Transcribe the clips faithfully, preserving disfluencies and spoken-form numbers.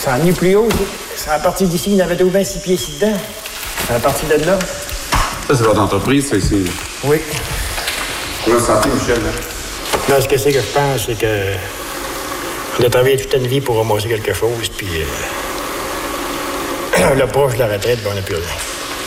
C'est en venu plus haut. C'est à partir d'ici, il y en avait au moins six pieds ici dedans. C'est à partir de là. Ça, c'est votre entreprise, ça, ici? Oui. Comment vous sentez, Michel, là? Là, ce que c'est que je pense, c'est que on a travaillé toute une vie pour ramasser quelque chose, puis euh, là, proche de la retraite, ben, on n'a plus rien.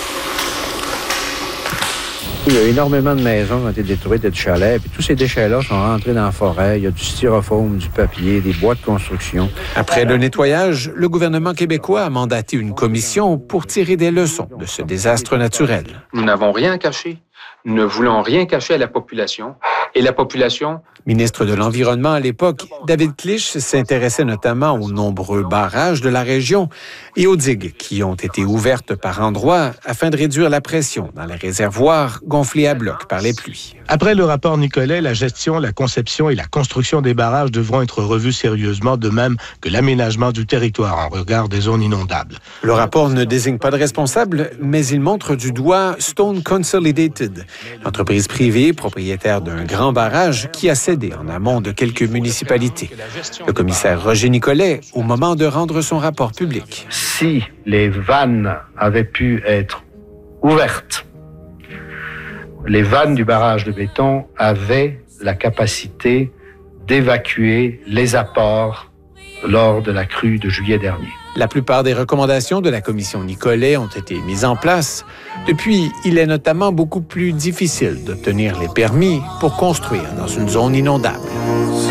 Il y a énormément de maisons qui ont été détruites et de chalets, puis tous ces déchets-là sont rentrés dans la forêt. Il y a du styrofoam, du papier, des bois de construction. Après le nettoyage, le gouvernement québécois a mandaté une commission pour tirer des leçons de ce désastre naturel. Nous n'avons rien caché. Nous ne voulons rien cacher à la population. Et la population... Ministre de l'Environnement à l'époque, David Clich s'intéressait notamment aux nombreux barrages de la région et aux digues qui ont été ouvertes par endroits afin de réduire la pression dans les réservoirs gonflés à bloc par les pluies. Après le rapport Nicolet, la gestion, la conception et la construction des barrages devront être revues sérieusement, de même que l'aménagement du territoire en regard des zones inondables. Le rapport ne désigne pas de responsable, mais il montre du doigt Stone Consolidated, l'entreprise privée propriétaire d'un grand barrage qui a cédé en amont de quelques municipalités. Le commissaire Roger Nicolet, au moment de rendre son rapport public. Si les vannes avaient pu être ouvertes, les vannes du barrage de béton avaient la capacité d'évacuer les apports lors de la crue de juillet dernier. La plupart des recommandations de la commission Nicolet ont été mises en place. Depuis, il est notamment beaucoup plus difficile d'obtenir les permis pour construire dans une zone inondable.